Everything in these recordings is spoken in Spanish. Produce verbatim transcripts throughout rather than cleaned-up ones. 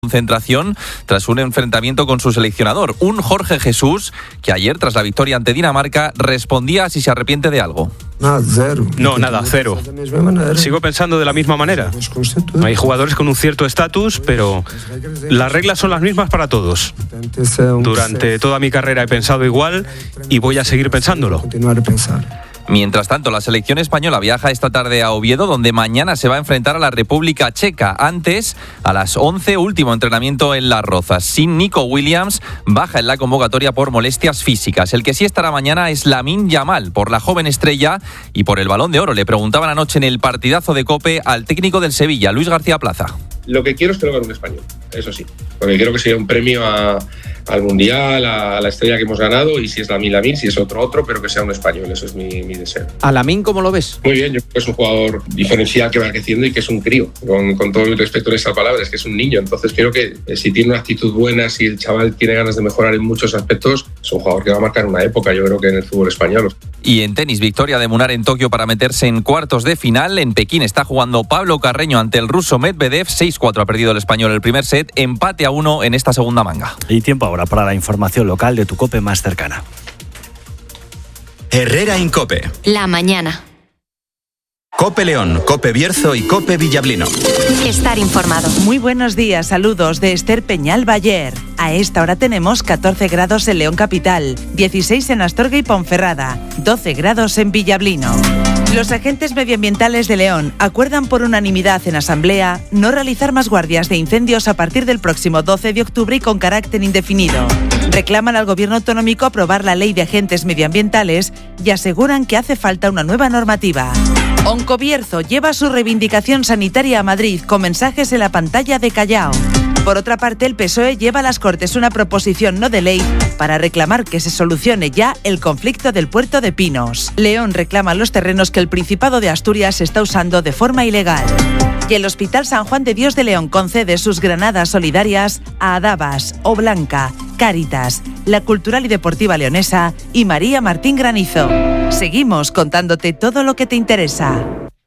Concentración tras un enfrentamiento con su seleccionador, un Jorge Jesús que ayer, tras la victoria ante Dinamarca, respondía a si se arrepiente de algo. Nada, cero. No, nada, cero. Sigo pensando de la misma manera. Hay jugadores con un cierto estatus, pero las reglas son las mismas para todos. Durante toda mi carrera he pensado igual y voy a seguir pensándolo. Mientras tanto, la selección española viaja esta tarde a Oviedo, donde mañana se va a enfrentar a la República Checa. Antes, a las once, último entrenamiento en Las Rozas. Sin Nico Williams, baja en la convocatoria por molestias físicas. El que sí estará mañana es Lamine Yamal, por la joven estrella y por el Balón de Oro. Le preguntaban anoche en el partidazo de COPE al técnico del Sevilla, Luis García Plaza. Lo que quiero es que lo gane un español, eso sí, porque creo que sería un premio a, al Mundial, a, a la estrella que hemos ganado, y si es Lamine, Lamine, si es otro, otro, pero que sea un español, eso es mi, mi deseo. ¿A Lamine cómo lo ves? Muy bien, yo creo que es un jugador diferencial que va creciendo y que es un crío, con, con todo mi respeto en esas palabras, que es un niño, entonces creo que si tiene una actitud buena, si el chaval tiene ganas de mejorar en muchos aspectos, es un jugador que va a marcar una época, yo creo que en el fútbol español. Y en tenis, victoria de Munar en Tokio para meterse en cuartos de final. En Pekín está jugando Pablo Carreño ante el ruso Medvedev. seis cuatro ha perdido el español el primer set. Empate a uno en esta segunda manga. Y tiempo ahora para la información local de tu COPE más cercana. Herrera Incope. La mañana. COPE León, COPE Bierzo y COPE Villablino. Estar informado. Muy buenos días, saludos de Esther Peñal Bayer. A esta hora tenemos catorce grados en León Capital, dieciséis en Astorga y Ponferrada, doce grados en Villablino. Los agentes medioambientales de León acuerdan por unanimidad en asamblea no realizar más guardias de incendios a partir del próximo doce de octubre y con carácter indefinido. Reclaman al gobierno autonómico aprobar la ley de agentes medioambientales y aseguran que hace falta una nueva normativa. Oncobierzo lleva su reivindicación sanitaria a Madrid con mensajes en la pantalla de Callao. Por otra parte, el P S O E lleva a las Cortes una proposición no de ley para reclamar que se solucione ya el conflicto del puerto de Pinos. León reclama los terrenos que el Principado de Asturias está usando de forma ilegal. Y el Hospital San Juan de Dios de León concede sus granadas solidarias a Adabas, O Blanca, Cáritas, la Cultural y Deportiva Leonesa y María Martín Granizo. Seguimos contándote todo lo que te interesa.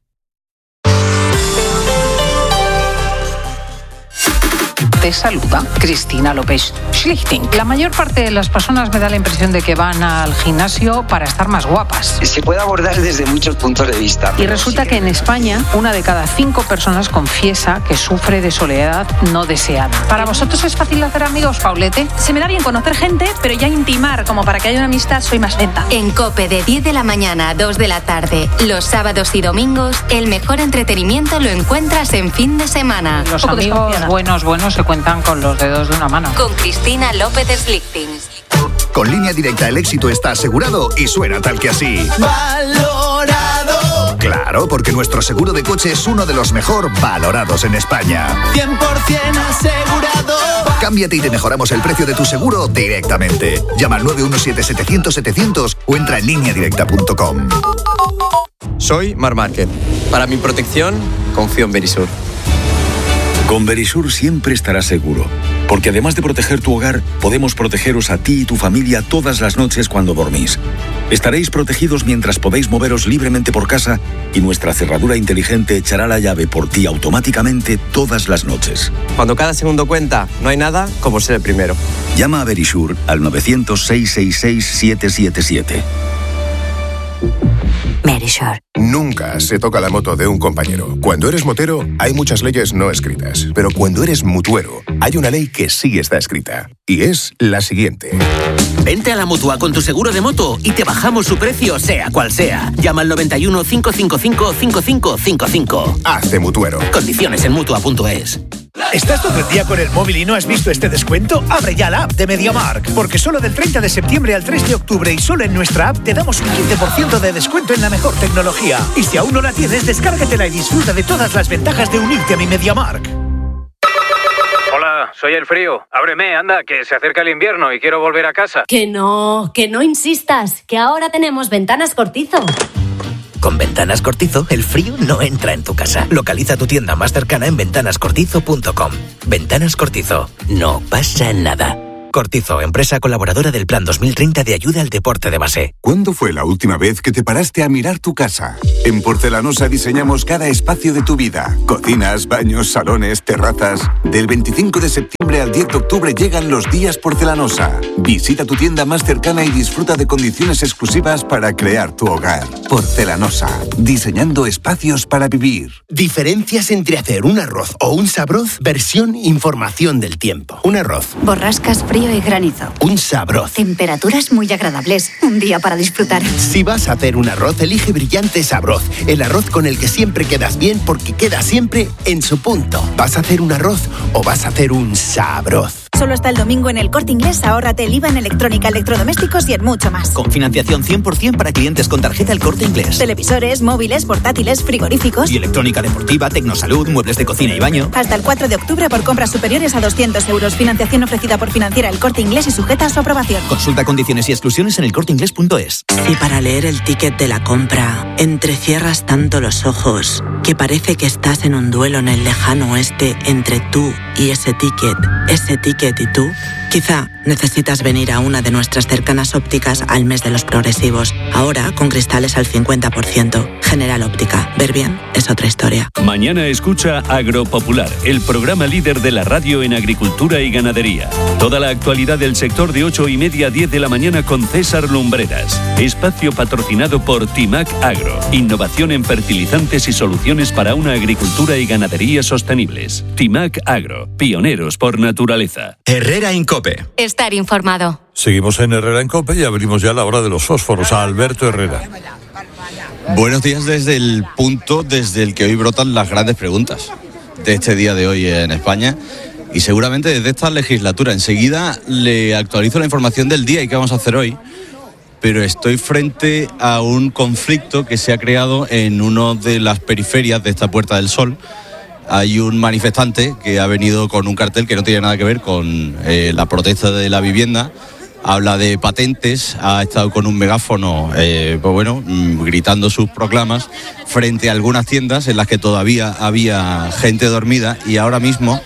Te saluda Cristina López Schlichting. La mayor parte de las personas me da la impresión de que van al gimnasio para estar más guapas. Se puede abordar desde muchos puntos de vista. Y resulta que en España una de cada cinco personas confiesa que sufre de soledad no deseada. ¿Para vosotros es fácil hacer amigos, Paulete? Se me da bien conocer gente, pero ya intimar como para que haya una amistad soy más lenta. En COPE de diez de la mañana a dos de la tarde, los sábados y domingos, el mejor entretenimiento lo encuentras en fin de semana. Los amigos buenos, buenos se cuentan con los dedos de una mano. Con Cristina López Schlichting. Con Línea Directa el éxito está asegurado y suena tal que así. ¡Valorado! Claro, porque nuestro seguro de coche es uno de los mejor valorados en España. cien por ciento asegurado. Cámbiate y te mejoramos el precio de tu seguro directamente. Llama al nueve uno siete, setecientos, setecientos o entra en línea directa punto com. Soy Mar Márquez. Para mi protección, confío en Verisur. Con Verisur siempre estarás seguro, porque además de proteger tu hogar, podemos protegeros a ti y tu familia todas las noches cuando dormís. Estaréis protegidos mientras podéis moveros libremente por casa y nuestra cerradura inteligente echará la llave por ti automáticamente todas las noches. Cuando cada segundo cuenta, no hay nada como ser el primero. Llama a Verisur al novecientos, seiscientos sesenta y seis, siete siete siete. Verisur. Nunca se toca la moto de un compañero. Cuando eres motero, hay muchas leyes no escritas. Pero cuando eres mutuero, hay una ley que sí está escrita. Y es la siguiente. Vente a la Mutua con tu seguro de moto y te bajamos su precio, sea cual sea. Llama al noventa y uno, cinco cinco cinco, cinco cinco cinco cinco. Hazte mutuero. Condiciones en mutua punto es. ¿Estás todo el día con el móvil y no has visto este descuento? Abre ya la app de MediaMarkt, porque solo del treinta de septiembre al tres de octubre y solo en nuestra app te damos un quince por ciento de descuento en la mejor tecnología. Y si aún no la tienes, descárgatela y disfruta de todas las ventajas de unirte a mi MediaMarkt. Hola, soy el frío. Ábreme, anda, que se acerca el invierno y quiero volver a casa. Que no, que no insistas, que ahora tenemos Ventanas Cortizo. Con Ventanas Cortizo, el frío no entra en tu casa. Localiza tu tienda más cercana en ventanas cortizo punto com. Ventanas Cortizo. No pasa nada. Cortizo, empresa colaboradora del Plan dos mil treinta de ayuda al deporte de base. ¿Cuándo fue la última vez que te paraste a mirar tu casa? En Porcelanosa diseñamos cada espacio de tu vida. Cocinas, baños, salones, terrazas. Del veinticinco de septiembre al diez de octubre llegan los días Porcelanosa. Visita tu tienda más cercana y disfruta de condiciones exclusivas para crear tu hogar. Porcelanosa, diseñando espacios para vivir. Diferencias entre hacer un arroz o un sabroz, versión información del tiempo. Un arroz. Borrascas, frío y granizo. Un sabroz. Temperaturas muy agradables. Un día para disfrutar. Si vas a hacer un arroz, elige Brillante Sabroz. El arroz con el que siempre quedas bien porque queda siempre en su punto. ¿Vas a hacer un arroz o vas a hacer un sabroz? Solo hasta el domingo en El Corte Inglés, ahórrate el I V A en electrónica, electrodomésticos y en mucho más. Con financiación cien por ciento para clientes con tarjeta El Corte Inglés. Televisores, móviles, portátiles, frigoríficos. Y electrónica deportiva, tecnosalud, muebles de cocina y baño. Hasta el cuatro de octubre por compras superiores a doscientos euros. Financiación ofrecida por Financiera El Corte Inglés y sujeta a su aprobación. Consulta condiciones y exclusiones en elcorteinglés punto es. Si para leer el ticket de la compra entrecierras tanto los ojos que parece que estás en un duelo en el lejano oeste entre tú y ese ticket, ese ticket y tú, quizá necesitas venir a una de nuestras cercanas ópticas al mes de los progresivos. Ahora con cristales al cincuenta por ciento. General Óptica. Ver bien es otra historia. Mañana escucha Agropopular, el programa líder de la radio en agricultura y ganadería. Toda la actualidad del sector de ocho y media a diez de la mañana con César Lumbreras. Espacio patrocinado por Timac Agro. Innovación en fertilizantes y soluciones para una agricultura y ganadería sostenibles. Timac Agro. Pioneros por naturaleza. Herrera Incope. Estar informado. Seguimos en Herrera en COPE y abrimos ya la hora de los fósforos a Alberto Herrera. Buenos días desde el punto desde el que hoy brotan las grandes preguntas de este día de hoy en España y seguramente desde esta legislatura. Enseguida le actualizo la información del día y qué vamos a hacer hoy, pero estoy frente a un conflicto que se ha creado en una de las periferias de esta Puerta del Sol. Hay un manifestante que ha venido con un cartel que no tiene nada que ver con eh, la protesta de la vivienda. Habla de patentes, ha estado con un megáfono, eh, pues bueno, gritando sus proclamas frente a algunas tiendas en las que todavía había gente dormida y ahora mismo,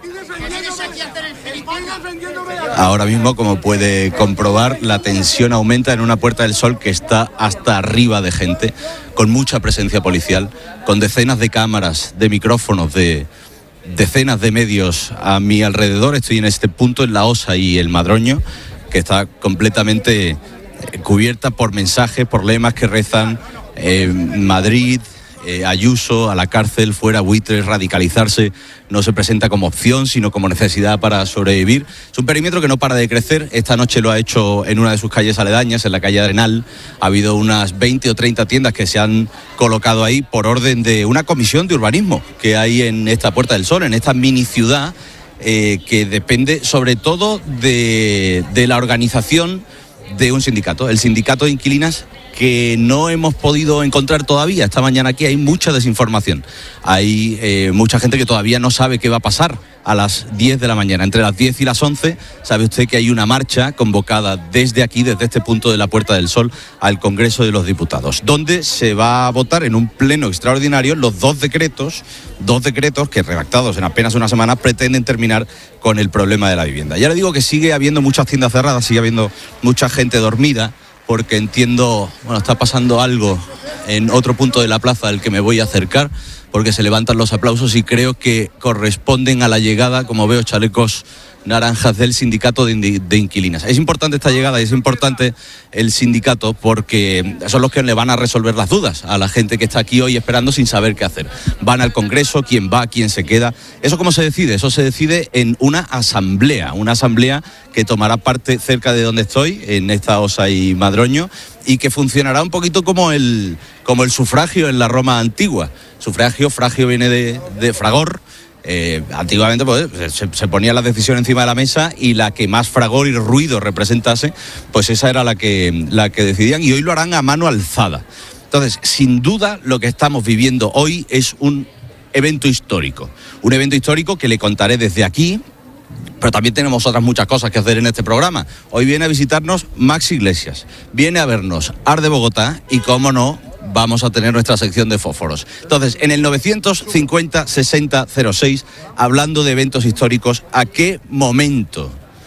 ahora mismo, como puede comprobar, la tensión aumenta en una Puerta del Sol que está hasta arriba de gente, con mucha presencia policial, con decenas de cámaras, de micrófonos, de decenas de medios a mi alrededor. Estoy en este punto en La Osa y el Madroño, que está completamente cubierta por mensajes, por lemas que rezan eh, Madrid, eh, Ayuso, a la cárcel, fuera buitres, radicalizarse no se presenta como opción, sino como necesidad para sobrevivir. Es un perímetro que no para de crecer. Esta noche lo ha hecho en una de sus calles aledañas, en la calle Arenal. Ha habido unas veinte o treinta tiendas que se han colocado ahí por orden de una comisión de urbanismo que hay en esta Puerta del Sol, en esta mini ciudad, Eh, que depende sobre todo de, de la organización de un sindicato, el sindicato de inquilinas, que no hemos podido encontrar todavía. Esta mañana aquí hay mucha desinformación, hay eh, mucha gente que todavía no sabe qué va a pasar a las diez de la mañana. Entre las diez y las once sabe usted que hay una marcha convocada desde aquí, desde este punto de la Puerta del Sol, al Congreso de los Diputados, donde se va a votar en un pleno extraordinario los dos decretos, dos decretos que, redactados en apenas una semana, pretenden terminar con el problema de la vivienda. Ya le digo que sigue habiendo muchas tiendas cerradas, sigue habiendo mucha gente dormida, porque entiendo, bueno, está pasando algo en otro punto de la plaza al que me voy a acercar, porque se levantan los aplausos y creo que corresponden a la llegada, como veo, chalecos naranjas del sindicato de, de inquilinas. Es importante esta llegada y es importante el sindicato porque son los que le van a resolver las dudas a la gente que está aquí hoy esperando sin saber qué hacer. Van al Congreso, quién va, quién se queda. ¿Eso cómo se decide? Eso se decide en una asamblea, una asamblea que tomará parte cerca de donde estoy, en esta Osa y Madroño, y que funcionará un poquito como el, como el sufragio en la Roma antigua. Sufragio, fragio viene de, de fragor. Eh, antiguamente pues, se, se ponía la decisión encima de la mesa y la que más fragor y ruido representase, pues esa era la que, la que decidían, y hoy lo harán a mano alzada. Entonces, sin duda, lo que estamos viviendo hoy es un evento histórico. Un evento histórico que le contaré desde aquí, pero también tenemos otras muchas cosas que hacer en este programa. Hoy viene a visitarnos Max Iglesias, viene a vernos Ar de Bogotá y, cómo no, vamos a tener nuestra sección de fósforos. Entonces, en el novecientos cincuenta sesenta cero seis, hablando de eventos históricos, ¿a qué momento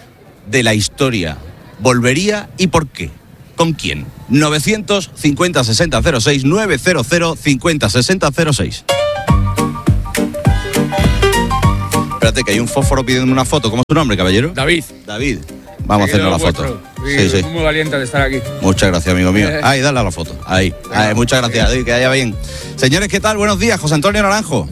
de la historia volvería y por qué. ¿Con quién? novecientos cincuenta sesenta cero seis, novecientos cincuenta sesenta cero seis. Espérate, que hay un fósforo pidiendo una foto. ¿Cómo es tu nombre, caballero? David. David. Vamos a hacernos la foto. Sí, sí. Muy valiente de estar aquí. Muchas gracias, amigo mío. Ahí, dale a la foto. Ahí. Ahí, muchas gracias, David, que vaya bien. Señores, ¿qué tal? Buenos días, José Antonio Naranjo.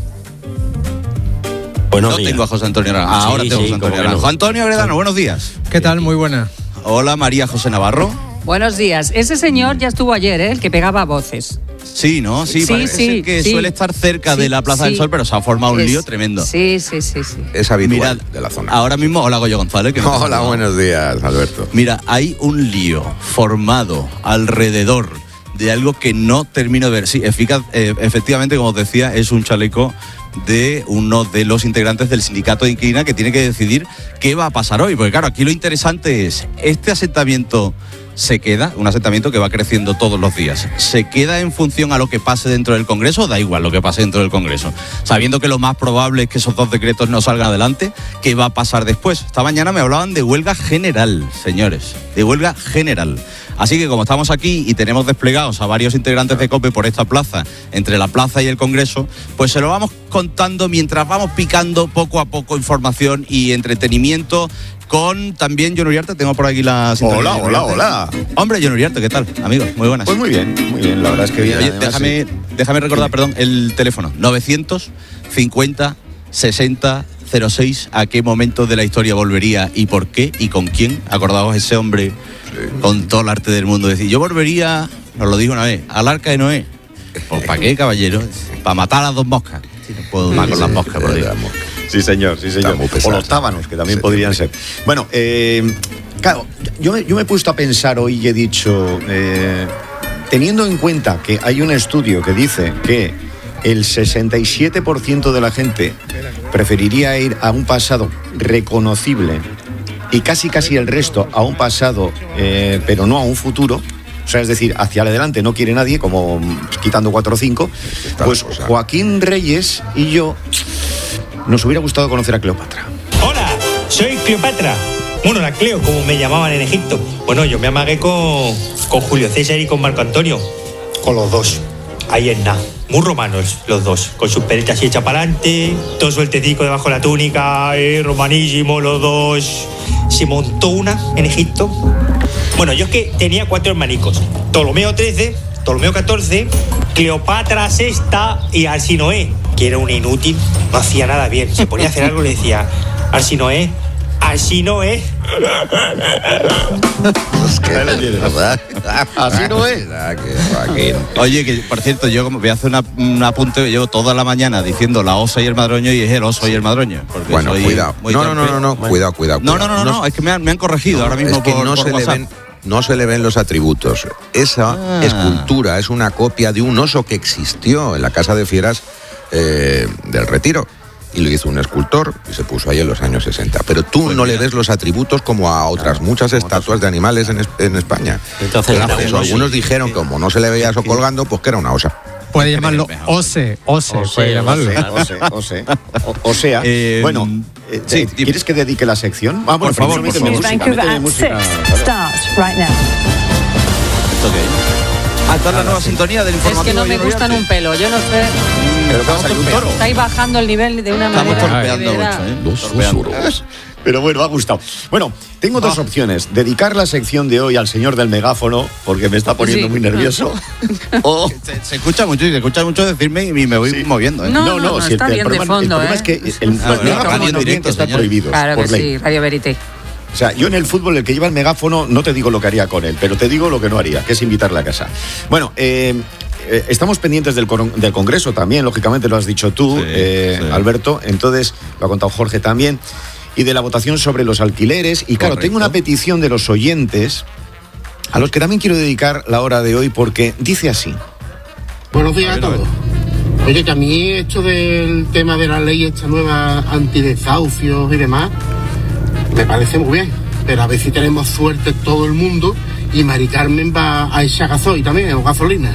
Buenos no días. tengo a José Antonio Naranjo. Ah, sí, ahora tengo sí, a José Antonio no. Naranjo. Antonio Gredano, buenos días. ¿Qué tal? Muy buena. Hola, María José Navarro. Buenos días. Ese señor ya estuvo ayer, ¿eh? El que pegaba voces. Sí, ¿no? Sí, Sí, parece sí, que sí. suele estar cerca Sí, de la Plaza sí. del Sol, pero se ha formado un Es- lío tremendo. Sí, sí, sí, sí. Es habitual Mirad, de la zona. Ahora mismo, hola Goyo González. Que me Hola, pasa? buenos días, Alberto. Mira, hay un lío formado alrededor de algo que no termino de ver. Sí, eficaz, eh, efectivamente, como os decía, es un chaleco de uno de los integrantes del sindicato de Inquilina que tiene que decidir qué va a pasar hoy. Porque claro, aquí lo interesante es, ¿este asentamiento se queda? Un asentamiento que va creciendo todos los días. ¿Se queda en función a lo que pase dentro del Congreso? Da igual lo que pase dentro del Congreso. Sabiendo que lo más probable es que esos dos decretos no salgan adelante, ¿qué va a pasar después? Esta mañana me hablaban de huelga general, señores. De huelga general. Así que como estamos aquí y tenemos desplegados a varios integrantes de COPE por esta plaza, entre la plaza y el Congreso, pues se lo vamos contando mientras vamos picando poco a poco información y entretenimiento con también John Uriarte. Tengo por aquí la sintonía. Hola, de John hola, Uriarte. hola. Hombre, John Uriarte, ¿qué tal, amigo? Muy buenas. Pues muy bien, muy bien, la verdad es que bien. Oye, además, déjame, sí. déjame recordar, perdón, el teléfono. novecientos cincuenta sesenta cero seis. ¿A qué momento de la historia volvería y por qué y con quién? Acordaos ese hombre con todo el arte del mundo. Decir, yo volvería, nos lo dijo una vez, al arca de Noé. Pues ¿para qué, caballero? Para matar a las dos moscas. Si no puedo más con las moscas, por Dios. Sí, señor, sí, señor. O los tábanos, que también Sí. podrían ser. Bueno, eh, claro, yo, me- yo me he puesto a pensar hoy y he dicho, eh, teniendo en cuenta que hay un estudio que dice que el sesenta y siete por ciento de la gente preferiría ir a un pasado reconocible y casi casi el resto a un pasado, eh, pero no a un futuro. O sea, es decir, hacia adelante no quiere nadie, como mm, quitando cuatro o cinco. Pues Joaquín Reyes y yo nos hubiera gustado conocer a Cleopatra. Hola, soy Cleopatra. Bueno, la Cleo, como me llamaban en Egipto. Bueno, yo me amagué con, con Julio César y con Marco Antonio. Con los dos. Ahí en nada. Muy romanos los dos. Con sus peretas así hechas para adelante. Todo sueltecico debajo de la túnica. Eh, romanísimo los dos. Se montó una en Egipto. Bueno, yo es que tenía cuatro hermanicos. Ptolomeo trece, Ptolomeo catorce, Cleopatra sexta y Arsinoé, que era un inútil, no hacía nada bien. Se ponía a hacer algo y le decía, Arsinoé, Arsinoé. Así no es. Oye, que por cierto, yo como voy a hacer una, un apunte, llevo toda la mañana diciendo la osa y el madroño y es el oso y el madroño. porque Bueno, soy cuidado. muy No, no, no, torpe. no, no, cuidado, cuidado. No, no, cuidado. no, no, no, es que me han, me han corregido No, ahora mismo es que por, no por se le WhatsApp. ven, no se le ven los atributos. Esa Ah. escultura es una copia de un oso que existió en la Casa de Fieras eh, del Retiro. Y lo hizo un escultor y se puso ahí en los años sesenta. Pero tú Pues no mira. le ves los atributos como a otras muchas estatuas de animales en, es- en España. Entonces, Por era eso un oso. algunos dijeron, como no se le veía eso colgando, pues que era una osa. Puede llamarlo Ose, Ose, puede llamarlo. Ose, ose, o, o sea, Eh, bueno, eh, sí, eh, ¿quieres que dedique la sección? Ah, Por favor, por favor. Méteme música. Starts right now. ¿Esto qué es? Ah, está la nueva sintonía del Es informativo. que no me John gustan Uriarte. un pelo, yo no sé. Pero que va a salir un toro. Estáis bajando el nivel de una Estamos manera. torpeando de verdad. mucho, ¿eh? Los Torpeando. susurros. Pero bueno, ha gustado. Bueno, tengo dos opciones. Dedicar la sección de hoy al señor del megáfono, porque me está poniendo Sí. muy nervioso. o... Se, se escucha mucho y se escucha mucho decirme y me voy moviendo. ¿eh? No, no, no, si está bien de problema, fondo, el problema ¿eh? es que el, Ah, bueno, el megáfono radio en no tiene directo, que estar señor. prohibido Claro que por ley. sí, Radio Verité. O sea, yo en el fútbol, el que lleva el megáfono, no te digo lo que haría con él, pero te digo lo que no haría, que es invitarle a casa. Bueno, eh, eh, estamos pendientes del, coron- del Congreso también, lógicamente lo has dicho tú, Sí, eh, sí. Alberto, entonces lo ha contado Jorge también, y de la votación sobre los alquileres. Y claro, Correcto. tengo una petición de los oyentes, a los que también quiero dedicar la hora de hoy, porque dice así. Buenos días a, todos. Oye, que a mí esto del tema de la ley esta nueva antidesahucios y demás, me parece muy bien. Pero a ver si tenemos suerte todo el mundo y Mari Carmen va a echar gasoil también, o gasolina.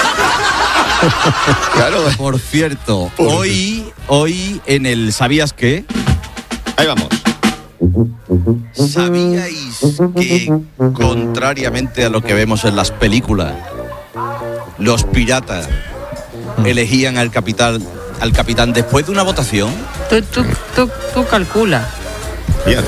Claro, Por cierto, Por- hoy, hoy en el ¿Sabías qué? ahí vamos. ¿Sabíais que, contrariamente a lo que vemos en las películas, los piratas elegían al capitán, al capitán después de una votación? Tú, tú, tú, tú calcula. Fíjate.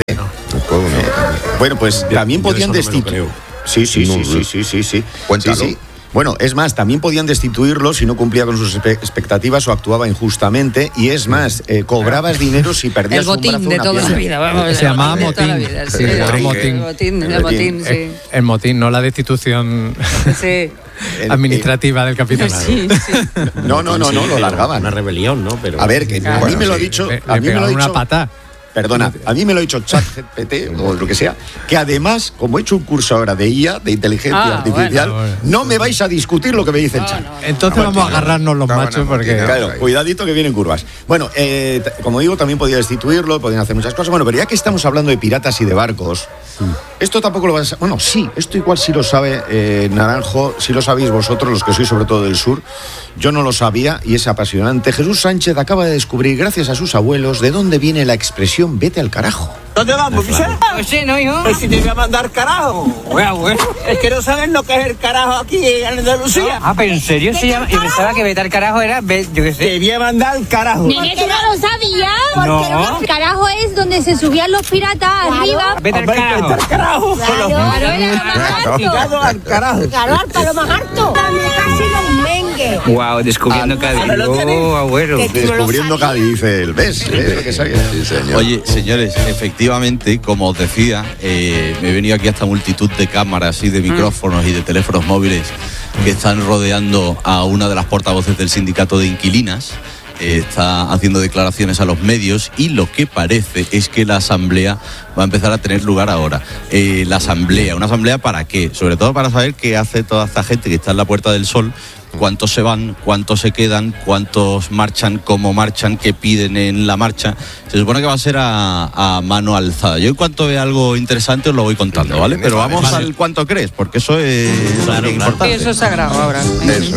Bueno, pues también podían destituir. Sí, sí, sí, sí, sí, sí, sí. Cuéntalo. Sí, sí. Bueno, es más, también podían destituirlo si no cumplía con sus expectativas o actuaba injustamente. Y es más, eh, cobrabas dinero si perdías un brazo. El botín de toda la vida. Vamos, se llamaba motín. Vida, sí, sí, se llama motín. motín. El motín, el motín, sí. El, el motín, no la destitución sí. administrativa del capitán. Sí, sí. No, no, no, no, lo largaban. Una rebelión, ¿no? Pero, a ver, que a mí me lo ha dicho. A mí me lo ha dicho. Una pata. Perdona, a mí me lo ha dicho ChatGPT o lo que sea, que además, como he hecho un curso ahora de I A, de inteligencia ah, artificial, bueno, bueno. no me vais a discutir lo que me dice el chat. No, no, no. Entonces no, vamos a agarrarnos los machos porque... Claro, cuidadito que vienen curvas. Bueno, eh, como digo, también podía destituirlo, podían hacer muchas cosas. Bueno, pero ya que estamos hablando de piratas y de barcos, mm. esto tampoco lo vas a... Bueno, sí, esto igual sí lo sabe eh, Naranjo, sí lo sabéis vosotros, los que sois sobre todo del sur. Yo no lo sabía y es apasionante. Jesús Sánchez acaba de descubrir, gracias a sus abuelos, de dónde viene la expresión vete al carajo. ¿Dónde vamos, Vicente? Pues sí, no, hijo. Pues si te voy a mandar carajo. Bueno, bueno. Es que no saben lo que es el carajo aquí en Andalucía. Ah, pero ¿en serio se llama? Yo pensaba que vete al carajo era, yo qué sé. Te voy a mandar carajo. Nene, ¿tú no lo sabías? No. El carajo es donde se subían los piratas claro. arriba. Vete al carajo. Vete al carajo. Claro, claro, era lo más alto. al carajo. Claro, al lo más alto. Casi los mengues. Wow, descubriendo Cádiz. Oh, abuelo. Descubriendo Cádiz, dice él. ¿Ves? ¿Ves lo que sabía? Sí, señor. Oye, señores, efectivamente, como os decía, eh, me he venido aquí a esta multitud de cámaras y de micrófonos mm. y de teléfonos móviles que están rodeando a una de las portavoces del sindicato de inquilinas. Eh, está haciendo declaraciones a los medios y lo que parece es que la asamblea va a empezar a tener lugar ahora. Eh, la asamblea, ¿una asamblea para qué? Sobre todo para saber qué hace toda esta gente que está en la Puerta del Sol, cuántos se van, cuántos se quedan, cuántos marchan, cómo marchan, qué piden en la marcha. Se supone que va a ser a, a mano alzada. Yo en cuanto vea algo interesante os lo voy contando, ¿vale? Pero vamos vale. al cuánto crees, porque eso es claro, importante. Sí, eso es sagrado ahora. Eso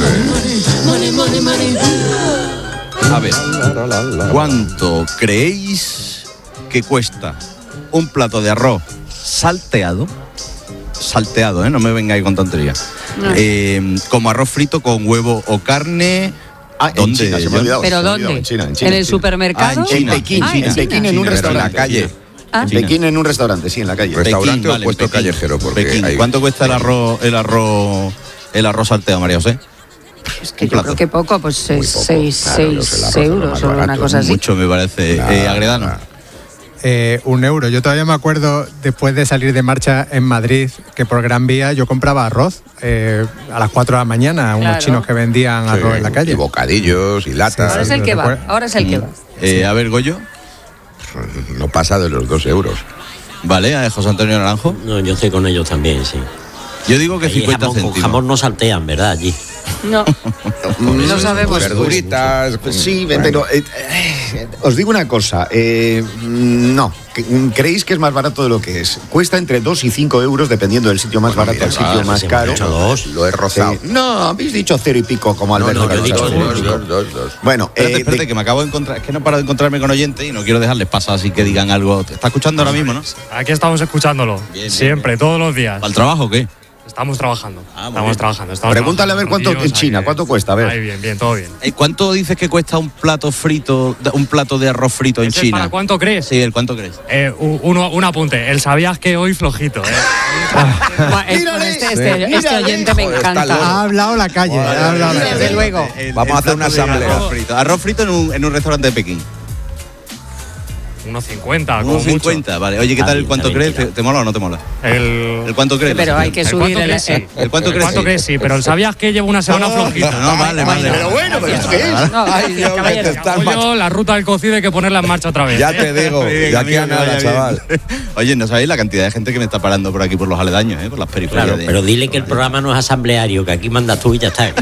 es. A ver, ¿cuánto creéis que cuesta un plato de arroz salteado? Salteado, ¿eh? No me vengáis con tonterías. No. Eh, como arroz frito con huevo o carne. Ah, ¿dónde? En China, se me ha olvidado. ¿Pero dónde? En China, en China. ¿En el supermercado? Ah, en China. En Pekín, ah, China. En Pekín, en un restaurante. En la calle. ¿Ah? En Pekín, en un restaurante, sí, en la calle. ¿Restaurante Pekín, o vale, puesto Pekín, callejero? Porque Pekín. hay... ¿Cuánto cuesta el arroz, el arroz, el arroz salteado, María José? Es que yo creo que poco, pues seis claro, euros o una cosa así. Mucho me parece. Nah, eh, Agredano. Nah. Eh, un euro. Yo todavía me acuerdo, después de salir de marcha en Madrid, que por Gran Vía yo compraba arroz eh, a las cuatro de la mañana, a unos claro. chinos que vendían sí, arroz en la calle. Y bocadillos y latas. Sí, ahora es el que va, ahora es el que va. Eh, a ver, Goyo. No pasa de los dos euros. Vale, a José Antonio Naranjo. No, yo estoy con ellos también, sí. Yo digo que cincuenta jamón, céntimos. Jamón no saltean, ¿verdad? Allí. No, no sabemos. Verduritas. Sí, bueno. pero eh, eh, os digo una cosa. Eh, no, creéis que es más barato de lo que es. Cuesta entre dos y cinco euros dependiendo del sitio más bueno, barato al sitio más caro. Dos. Lo he rozado. Sí. No, habéis dicho cero y pico como Alberto. No, no, yo he dicho dos, dos, dos, dos. Bueno, espérate, eh, espérate, de... que me acabo de encontrar. Es que no paro de encontrarme con oyentes y no quiero dejarles pasar así que digan algo. ¿Te está escuchando ahora mismo, no? Aquí estamos escuchándolo. Bien, siempre, bien. Todos los días. ¿Al trabajo o qué? Estamos trabajando. Ah, estamos bien. trabajando. Estamos Pregúntale trabajando. a ver cuánto en China, cuánto cuesta, a ver. Ahí, bien, bien, todo bien. ¿Cuánto dices que cuesta un plato frito, un plato de arroz frito en China? ¿Para cuánto crees? Sí, el cuánto crees. Eh, uno, un apunte. El sabías que hoy flojito, ¿eh? Mírale, este, este, este, este oyente me encanta. Ha hablado la calle. Vale, ha hablado desde la luego. El, Vamos el a hacer una asamblea. Arroz frito, arroz frito en, un, en un restaurante de Pekín. uno cincuenta, uno cincuenta, vale. Oye, ¿qué tal el cuánto crees? ¿Te, ¿Te mola o no te mola? El, ¿El cuánto crees? Pero hay que el subir el... Crees, sí. ¿El cuánto crees? El cuánto crees, sí. Pero el sabías que llevo una semana flojita. No, no, vale, vale. Pero bueno, pero ¿esto qué es? No, ay, yo, la ruta del cocido hay que ponerla en marcha otra vez. Ya te digo, ya que a nada, chaval. Oye, no sabéis la cantidad de gente que me está parando por aquí por los aledaños, ¿eh? Por las periferias. Claro, de... pero dile que el programa no es asambleario, que aquí mandas tú y ya está.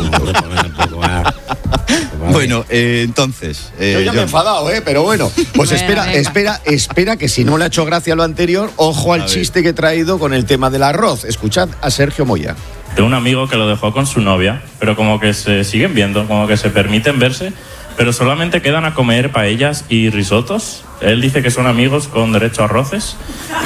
Bueno, eh, entonces... Eh, yo ya yo... me he enfadado, ¿eh? Pero bueno, pues venga, espera, venga. espera, espera, que si no le ha hecho gracia lo anterior, ojo al chiste que he traído con el tema del arroz. Escuchad a Sergio Moya. Tengo un amigo que lo dejó con su novia, pero como que se siguen viendo, como que se permiten verse, pero solamente quedan a comer paellas y risotos. Él dice que son amigos con derecho a roces.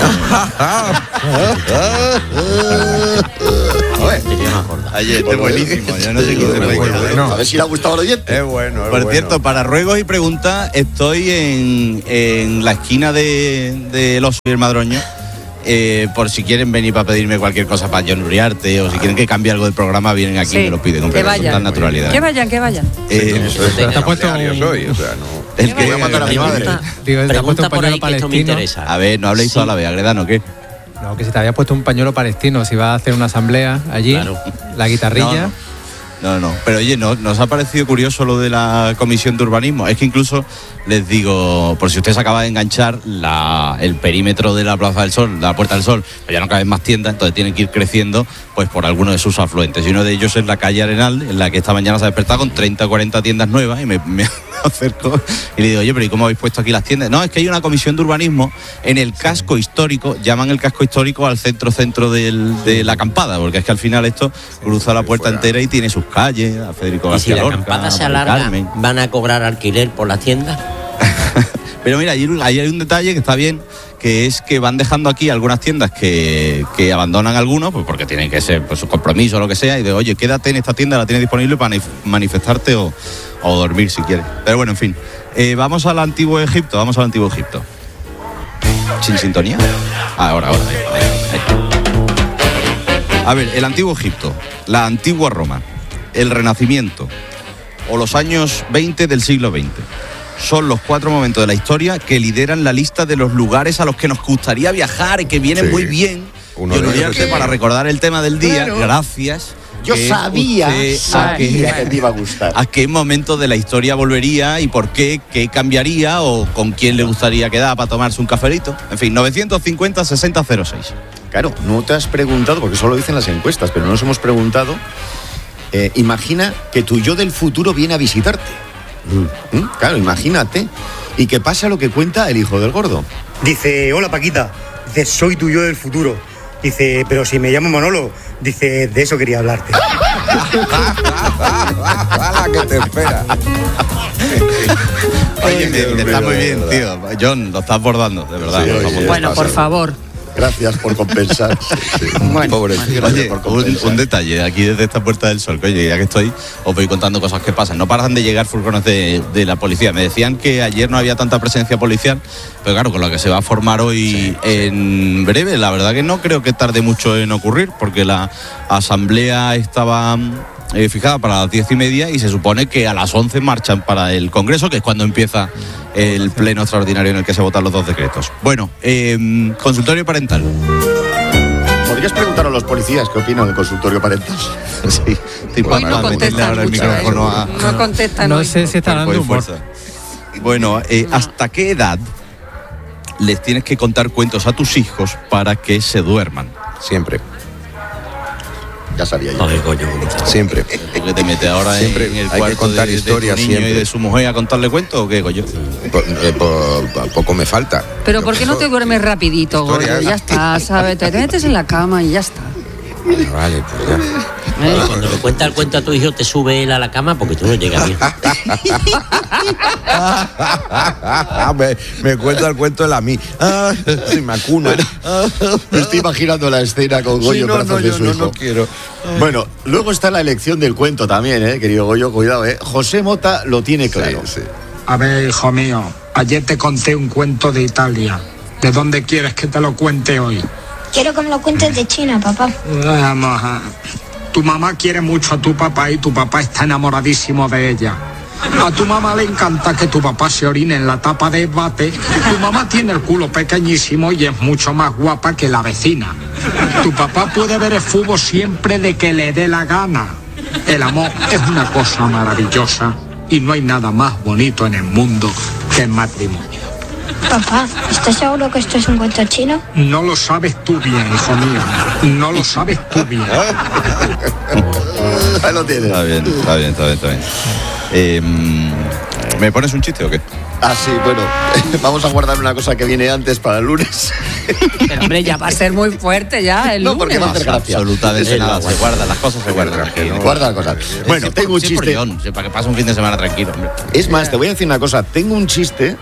Ayer, este es buenísimo. Yo no sé quién se lo bueno. A ver si le ha gustado al oyente. Es bueno. Es Por bueno. cierto, para ruegos y preguntas, estoy en, en la esquina de, de Los y el Madroño. Eh, por si quieren venir para pedirme cualquier cosa para John Uriarte o si quieren que cambie algo del programa, vienen aquí Sí, y me lo piden con que vayan. total naturalidad. Que vayan, que vayan. Eh, Eso es, Te ha puesto diario un- soy, o sea, no. el que Voy a matar a mi madre. Digo, te ha puesto Pregunta un por ahí pañuelo que esto me palestino. interesa. A ver, no habléis Sí. toda la vez, Agredano, ¿qué? No, que si te había puesto un pañuelo palestino, si vas a hacer una asamblea allí, Claro. la guitarrilla. No, no. Pero oye, ¿no, ¿nos ha parecido curioso lo de la comisión de urbanismo? Es que incluso les digo, por si usted se acaba de enganchar, la, el perímetro de la Plaza del Sol, de la Puerta del Sol, pues ya no caben más tiendas, entonces tienen que ir creciendo pues por alguno de sus afluentes. Y uno de ellos es la calle Arenal, en la que esta mañana se ha despertado con treinta o cuarenta tiendas nuevas y me, me acerco y le digo, oye, pero ¿y cómo habéis puesto aquí las tiendas? No, es que hay una comisión de urbanismo en el casco histórico, llaman el casco histórico al centro-centro del- de la acampada, porque es que al final esto cruza la puerta entera y tiene sus calles, a Federico Y si García la Lorca, acampada se a Mari alarga, Carmen. ¿van a cobrar alquiler por las tiendas? Pero mira, ahí, ahí hay un detalle que está bien, que es que van dejando aquí algunas tiendas que, que abandonan algunos, pues porque tienen que ser pues, su compromiso o lo que sea, y de, oye, quédate en esta tienda, la tienes disponible para manif- manifestarte o, o dormir si quieres. Pero bueno, en fin. Eh, vamos al antiguo Egipto, vamos al antiguo Egipto. ¿Sin sintonía? Ah, ahora, ahora. ahí, ahí, ahí. A ver, el antiguo Egipto, la antigua Roma, el Renacimiento o los años veinte del siglo veinte. Son los cuatro momentos de la historia que lideran la lista de los lugares a los que nos gustaría viajar y que vienen Sí. muy bien. Uno Yo de lo ellos dije es- para recordar el tema del día. Claro. Gracias. Yo que sabía, usted- sabía a que te iba a gustar. ¿A qué momento de la historia volvería y por qué? ¿Qué cambiaría o con quién le gustaría quedar para tomarse un cafelito? En fin, novecientos cincuenta sesenta cero seis. Claro, no te has preguntado, porque solo dicen las encuestas, pero no nos hemos preguntado. eh, imagina que tu yo del futuro viene a visitarte. ¿Mm? Claro, imagínate. Y que pasa lo que cuenta el hijo del gordo. Dice, hola Paquita, dice, soy tu yo del futuro. Dice, pero si me llamo Manolo, dice, de eso quería hablarte. ¡Hala, que te espera! Oye, me, me está muy bien, tío. John, lo estás bordando, de verdad. Sí, lo estás oye, bordando. Bueno, por favor. Gracias por compensar. Bueno, Pobrecito. Oye, por un, compensar. un detalle, aquí desde esta Puerta del Sol, que oye, ya que estoy, os voy contando cosas que pasan. No paran de llegar furgones de, de la policía. Me decían que ayer no había tanta presencia policial, pero claro, con lo que se va a formar hoy en breve, la verdad que no creo que tarde mucho en ocurrir, porque la asamblea estaba eh, fijada para las diez y media y se supone que a las once marchan para el Congreso, que es cuando empieza el pleno extraordinario en el que se votan los dos decretos. Bueno, eh, consultorio parental. ¿Podrías preguntar a los policías qué opinan del consultorio parental? Sí, estoy Hoy no para meterle contestan ahora el mucho, micrófono ¿eh? a... No contestan No hoy. sé si está Cuerpo dando y humor. fuerza. Bueno, eh, ¿hasta qué edad les tienes que contar cuentos a tus hijos para que se duerman? Siempre, Ya sabía yo. Joder, coño, bonito. siempre. ¿Porque te metes ahora Siempre en el hay que cuarto contar de, de historias tu niño siempre. y de su mujer a contarle cuentos o qué, coño? Po- eh, po- po- poco me falta. Pero ¿por qué no te duermes rapidito, gordo? Historias. Ya está, ¿sabes? Te metes en la cama y ya está. Vale, vale, pues ya. ¿Eh? Cuando le cuenta el cuento a tu hijo, te sube él a la cama porque tú no llegas bien. me, me cuenta el cuento de la mí. Ah, sí, me acuna. Me estoy imaginando la escena con Goyo Sí, en no, brazos no, de yo su no, hijo. no quiero. Bueno, luego está la elección del cuento también, ¿eh, querido Goyo? Cuidado, ¿eh? José Mota lo tiene claro. Sí, sí. A ver, hijo mío, ayer te conté un cuento de Italia. ¿De dónde quieres que te lo cuente hoy? Quiero que me lo cuentes de China, papá. Vamos a... Tu mamá quiere mucho a tu papá y tu papá está enamoradísimo de ella. A tu mamá le encanta que tu papá se orine en la tapa de bate. Tu mamá tiene el culo pequeñísimo y es mucho más guapa que la vecina. Tu papá puede ver el fútbol siempre de que le dé la gana. El amor es una cosa maravillosa y no hay nada más bonito en el mundo que el matrimonio. Papá, ¿estás seguro que esto es un cuento chino? No lo sabes tú bien, hijo mío. No lo sabes tú bien. Ahí lo tienes. Está bien, está bien, está bien, está bien. Eh, ¿Me pones un chiste o qué? Ah, sí, bueno, vamos a guardar una cosa que viene antes para el lunes. Pero hombre, ya va a ser muy fuerte ya el No, lunes. porque va a hacer gracia. Absolutamente Es nada, verdad. se guardan, las cosas se guardan. que no- Guarda cosas. Bueno, Sí, tengo un sí, por chiste. John, sí, para que pase un fin de semana tranquilo, hombre. Es más, te voy a decir una cosa. Tengo un chiste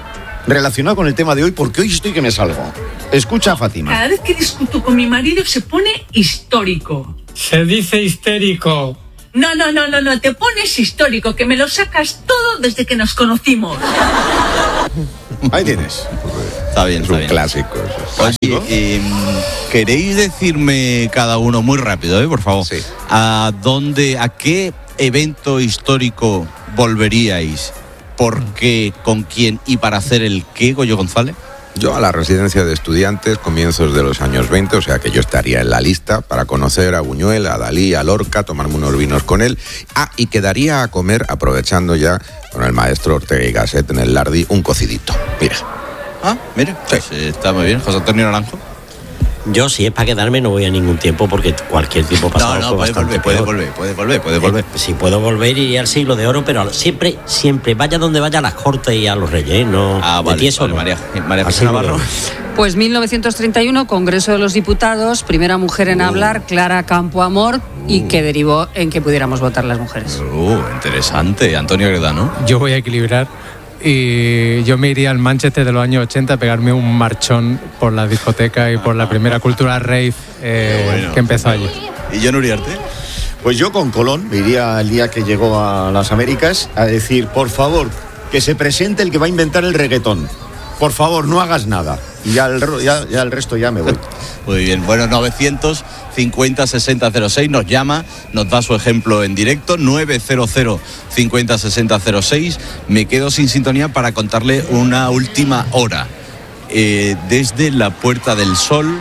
relacionado con el tema de hoy, porque hoy estoy que me salgo. Escucha a Fátima. Cada vez que discuto con mi marido se pone histórico. Se dice histérico. No, no, no, no, no, te pones histórico, que me lo sacas todo desde que nos conocimos. Ahí tienes. Está bien, Es está un bien. clásico. Oye, eh, ¿queréis decirme cada uno muy rápido, eh, por favor? Sí. ¿A dónde, a qué evento histórico volveríais? ¿Por qué, con quién y para hacer el qué, Goyo González? Yo a la residencia de estudiantes, comienzos de los años veinte, o sea que yo estaría en la lista para conocer a Buñuel, a Dalí, a Lorca, tomarme unos vinos con él. Ah, y quedaría a comer, aprovechando ya con el maestro Ortega y Gasset en el Lardi, un cocidito. Mira. Ah, mira, pues, eh, está muy bien. José Antonio Naranjo. Yo, si es para quedarme, no voy a ningún tiempo porque cualquier tiempo pasado No, no, fue puede bastante volver, puede peor. volver, puede volver, puede volver. Eh, si puedo volver, iría al siglo de oro, pero siempre, siempre, vaya donde vaya, a las cortes y a los reyes, ¿no? Ah, De vale, ti eso vale, no. María, María Al José siglo de Navarro. oro. Pues mil novecientos treinta y uno, Congreso de los Diputados, primera mujer en hablar, Clara Campoamor, y que derivó en que pudiéramos votar las mujeres. Uh, interesante. Antonio Gredano. Yo voy a equilibrar y yo me iría al Manchester de los años ochenta a pegarme un marchón por la discoteca y por la primera cultura rave eh, bueno, que empezó allí. ¿Y John Uriarte? Pues yo con Colón me iría el día que llegó a las Américas a decir, por favor, que se presente el que va a inventar el reggaetón. Por favor, no hagas nada. Y ya el, ro- ya, ya el resto ya me voy. Muy bien, bueno, novecientos cincuenta sesenta cero seis nos llama, nos da su ejemplo en directo, nueve cero cero cincuenta sesenta cero seis. Me quedo sin sintonía para contarle una última hora. Eh, desde la Puerta del Sol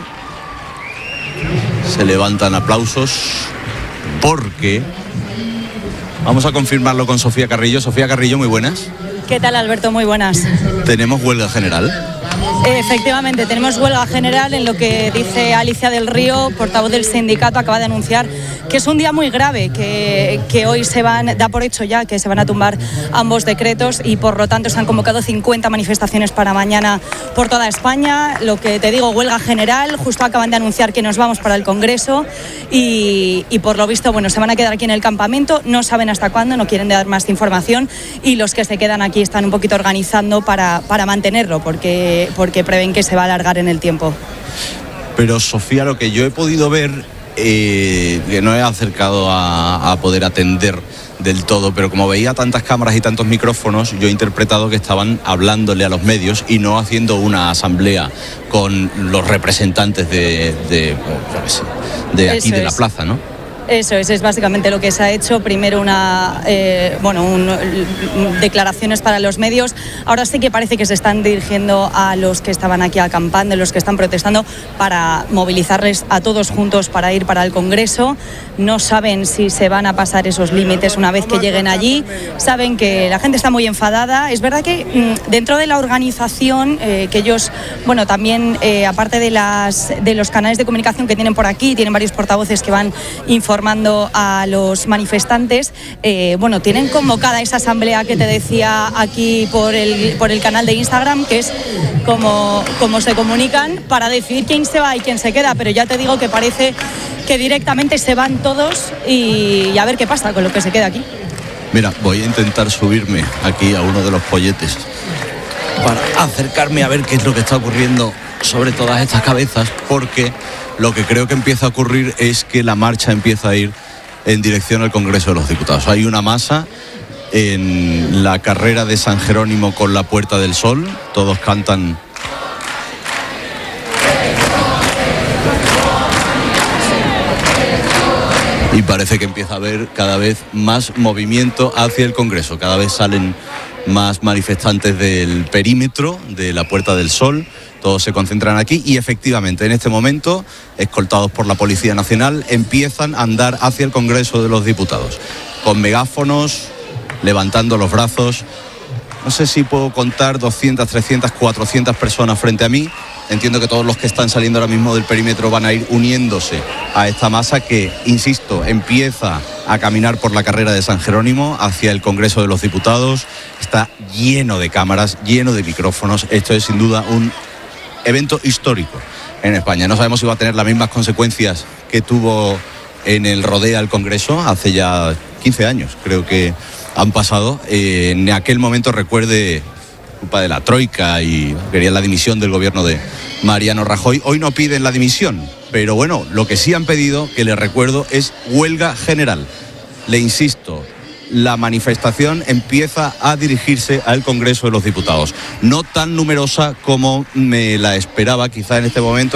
se levantan aplausos porque vamos a confirmarlo con Sofía Carrillo. Sofía Carrillo, muy buenas. ¿Qué tal, Alberto? Muy buenas. Tenemos huelga general. Efectivamente, tenemos huelga general en lo que dice Alicia del Río, portavoz del sindicato, acaba de anunciar que es un día muy grave, que, que hoy se van, da por hecho ya que se van a tumbar ambos decretos y por lo tanto se han convocado cincuenta manifestaciones para mañana por toda España. Lo que te digo, huelga general, justo acaban de anunciar que nos vamos para el Congreso y, y por lo visto, bueno, se van a quedar aquí en el campamento, no saben hasta cuándo, no quieren dar más información y los que se quedan aquí están un poquito organizando para, para mantenerlo, porque, porque prevén que se va a alargar en el tiempo. Pero Sofía, lo que yo he podido ver, eh, que no he acercado a, a poder atender del todo, pero como veía tantas cámaras y tantos micrófonos, yo he interpretado que estaban hablándole a los medios y no haciendo una asamblea con los representantes de, de, yo qué sé, de aquí, Eso de la es. plaza, ¿no? Eso es, es básicamente lo que se ha hecho. Primero una, eh, bueno, un, declaraciones para los medios. Ahora sí que parece que se están dirigiendo a los que estaban aquí acampando, los que están protestando, para movilizarles a todos juntos para ir para el Congreso. No saben si se van a pasar esos límites una vez que lleguen allí. Saben que la gente está muy enfadada. Es verdad que mmm, dentro de la organización, eh, que ellos, bueno, también eh, aparte de, las, de los canales de comunicación que tienen por aquí, tienen varios portavoces que van informando formando a los manifestantes, eh, bueno, tienen convocada esa asamblea que te decía aquí por el, por el canal de Instagram, que es como, como se comunican para decidir quién se va y quién se queda, pero ya te digo que parece que directamente se van todos y, y a ver qué pasa con lo que se queda aquí. Mira, voy a intentar subirme aquí a uno de los polletes para acercarme a ver qué es lo que está ocurriendo sobre todas estas cabezas, porque lo que creo que empieza a ocurrir es que la marcha empieza a ir en dirección al Congreso de los Diputados. Hay una masa en la carrera de San Jerónimo con la Puerta del Sol, todos cantan y parece que empieza a haber cada vez más movimiento hacia el Congreso, cada vez salen más manifestantes del perímetro de la Puerta del Sol. Todos se concentran aquí y efectivamente en este momento, escoltados por la Policía Nacional, empiezan a andar hacia el Congreso de los Diputados, con megáfonos, levantando los brazos. No sé si puedo contar doscientas, trescientas, cuatrocientas personas frente a mí. Entiendo que todos los que están saliendo ahora mismo del perímetro van a ir uniéndose a esta masa que, insisto, empieza a caminar por la carrera de San Jerónimo hacia el Congreso de los Diputados. Está lleno de cámaras, lleno de micrófonos. Esto es sin duda un evento histórico en España. No sabemos si va a tener las mismas consecuencias que tuvo en el Rodea al Congreso hace ya quince años, creo que han pasado. Eh, en aquel momento recuerde culpa de la troika y querían la dimisión del gobierno de Mariano Rajoy. Hoy no piden la dimisión, pero bueno, lo que sí han pedido, que les recuerdo, es huelga general. Le insisto, la manifestación empieza a dirigirse al Congreso de los Diputados. No tan numerosa como me la esperaba quizá en este momento.